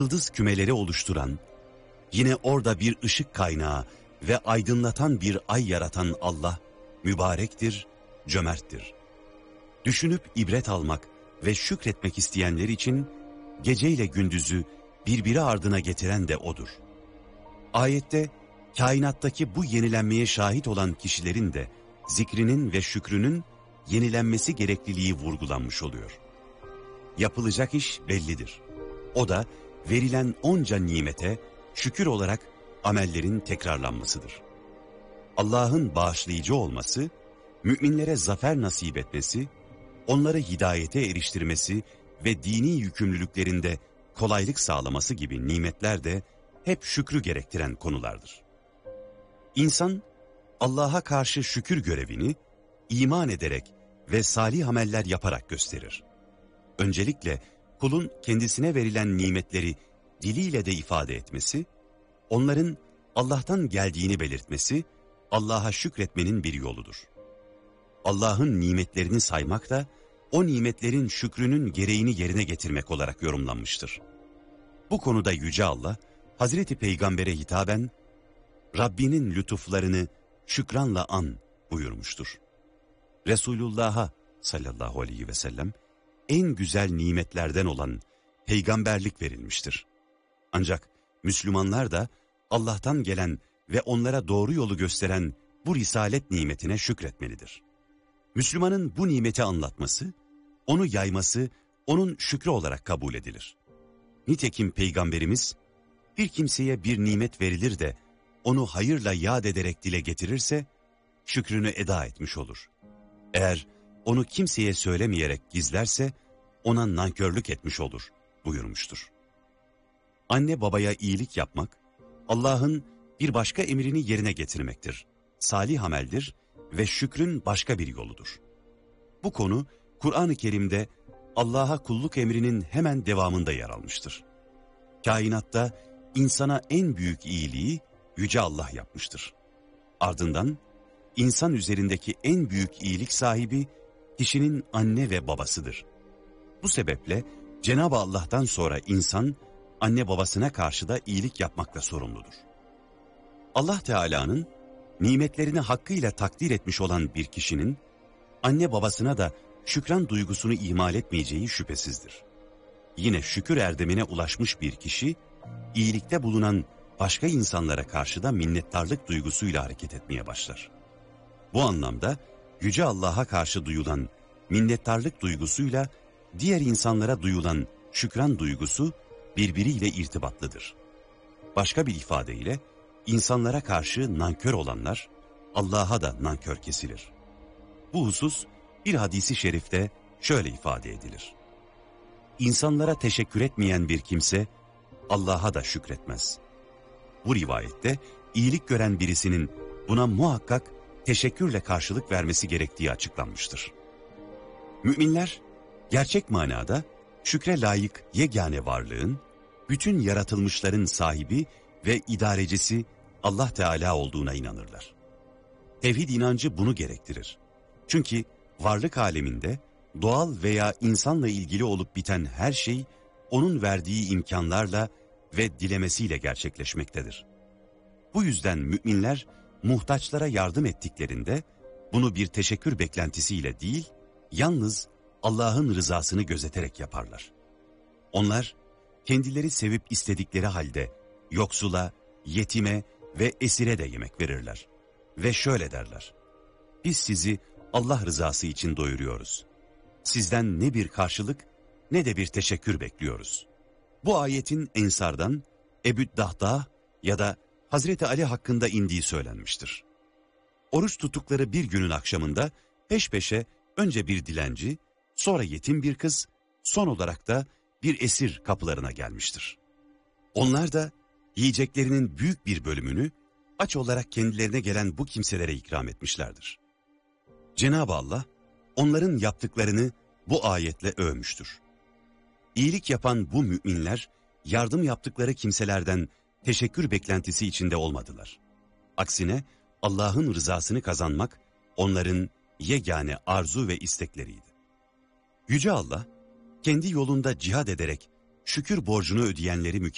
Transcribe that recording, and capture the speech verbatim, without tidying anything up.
Yıldız kümeleri oluşturan, yine orada bir ışık kaynağı ve aydınlatan bir ay yaratan Allah, mübarektir, cömerttir. Düşünüp ibret almak ve şükretmek isteyenler için geceyle gündüzü birbiri ardına getiren de O'dur. Ayette kainattaki bu yenilenmeye şahit olan kişilerin de zikrinin ve şükrünün yenilenmesi gerekliliği vurgulanmış oluyor. Yapılacak iş bellidir. O da verilen onca nimete şükür olarak amellerin tekrarlanmasıdır. Allah'ın bağışlayıcı olması, müminlere zafer nasip etmesi, onları hidayete eriştirmesi ve dini yükümlülüklerinde kolaylık sağlaması gibi nimetler de hep şükrü gerektiren konulardır. İnsan, Allah'a karşı şükür görevini iman ederek ve salih ameller yaparak gösterir. Öncelikle kulun kendisine verilen nimetleri diliyle de ifade etmesi, onların Allah'tan geldiğini belirtmesi, Allah'a şükretmenin bir yoludur. Allah'ın nimetlerini saymak da, o nimetlerin şükrünün gereğini yerine getirmek olarak yorumlanmıştır. Bu konuda Yüce Allah, Hazreti Peygamber'e hitaben, Rabbinin lütuflarını şükranla an buyurmuştur. Resulullah'a sallallahu aleyhi ve sellem, en güzel nimetlerden olan peygamberlik verilmiştir. Ancak Müslümanlar da Allah'tan gelen ve onlara doğru yolu gösteren bu risalet nimetine şükretmelidir. Müslümanın bu nimeti anlatması, onu yayması, onun şükrü olarak kabul edilir. Nitekim Peygamberimiz, bir kimseye bir nimet verilir de onu hayırla yad ederek dile getirirse, şükrünü eda etmiş olur. Eğer onu kimseye söylemeyerek gizlerse, ona nankörlük etmiş olur buyurmuştur. Anne babaya iyilik yapmak, Allah'ın bir başka emrini yerine getirmektir. Salih ameldir ve şükrün başka bir yoludur. Bu konu Kur'an-ı Kerim'de Allah'a kulluk emrinin hemen devamında yer almıştır. Kainatta insana en büyük iyiliği Yüce Allah yapmıştır. Ardından insan üzerindeki en büyük iyilik sahibi kişinin anne ve babasıdır. Bu sebeple Cenab-ı Allah'tan sonra insan anne babasına karşı da iyilik yapmakla sorumludur. Allah Teala'nın nimetlerini hakkıyla takdir etmiş olan bir kişinin anne babasına da şükran duygusunu ihmal etmeyeceği şüphesizdir. Yine şükür erdemine ulaşmış bir kişi, iyilikte bulunan başka insanlara karşı da minnettarlık duygusuyla hareket etmeye başlar. Bu anlamda Yüce Allah'a karşı duyulan minnettarlık duygusuyla diğer insanlara duyulan şükran duygusu birbiriyle irtibatlıdır. Başka bir ifadeyle insanlara karşı nankör olanlar Allah'a da nankör kesilir. Bu husus bir hadisi şerifte şöyle ifade edilir. İnsanlara teşekkür etmeyen bir kimse Allah'a da şükretmez. Bu rivayette iyilik gören birisinin buna muhakkak teşekkürle karşılık vermesi gerektiği açıklanmıştır. Müminler gerçek manada şükre layık yegane varlığın, bütün yaratılmışların sahibi ve idarecisi Allah Teala olduğuna inanırlar. Tevhid inancı bunu gerektirir. Çünkü varlık aleminde doğal veya insanla ilgili olup biten her şey onun verdiği imkanlarla ve dilemesiyle gerçekleşmektedir. Bu yüzden müminler muhtaçlara yardım ettiklerinde bunu bir teşekkür beklentisiyle değil, yalnız Allah'ın rızasını gözeterek yaparlar. Onlar kendileri sevip istedikleri halde yoksula, yetime ve esire de yemek verirler. Ve şöyle derler: biz sizi Allah rızası için doyuruyoruz. Sizden ne bir karşılık ne de bir teşekkür bekliyoruz. Bu ayetin Ensar'dan Ebu Dahda ya da Hazreti Ali hakkında indiği söylenmiştir. Oruç tuttukları bir günün akşamında peş peşe önce bir dilenci, sonra yetim bir kız, son olarak da bir esir kapılarına gelmiştir. Onlar da yiyeceklerinin büyük bir bölümünü aç olarak kendilerine gelen bu kimselere ikram etmişlerdir. Cenab-ı Allah onların yaptıklarını bu ayetle övmüştür. İyilik yapan bu müminler yardım yaptıkları kimselerden teşekkür beklentisi içinde olmadılar. Aksine Allah'ın rızasını kazanmak onların yegane arzu ve istekleriydi. Yüce Allah kendi yolunda cihad ederek şükür borcunu ödeyenleri mükellef